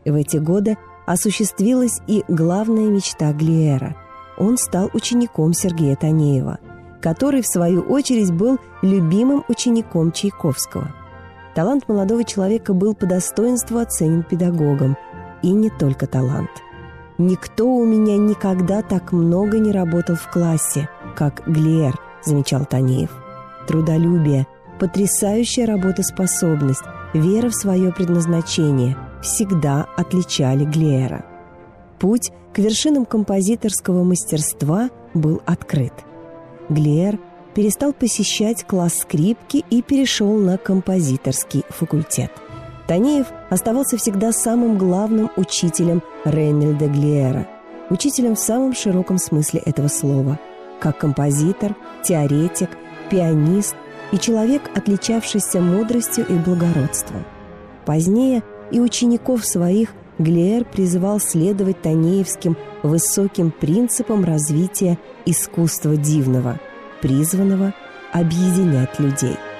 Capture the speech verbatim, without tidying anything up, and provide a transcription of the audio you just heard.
В эти годы осуществилась и главная мечта Глиэра. Он стал учеником Сергея Танеева, который, в свою очередь, был любимым учеником Чайковского. Талант молодого человека был по достоинству оценен педагогом. И не только талант. «Никто у меня никогда так много не работал в классе, как Глиэр», — замечал Танеев. Трудолюбие, потрясающая работоспособность, вера в свое предназначение всегда отличали Глиэра. Путь к вершинам композиторского мастерства был открыт. Глиэр перестал посещать класс скрипки и перешел на композиторский факультет. Танеев оставался всегда самым главным учителем Рейнольда Глиэра, учителем в самом широком смысле этого слова, как композитор, теоретик, пианист и человек, отличавшийся мудростью и благородством. Позднее и учеников своих Глиэр призывал следовать танеевским высоким принципам развития искусства дивного, призванного объединять людей.